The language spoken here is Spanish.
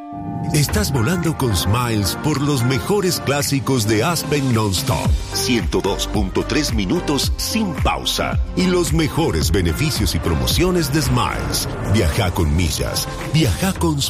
Estás volando con Smiles por los mejores clásicos de Aspen Non-Stop. 102.3 minutos sin pausa. Y los mejores beneficios y promociones de Smiles. Viaja con millas. Viaja con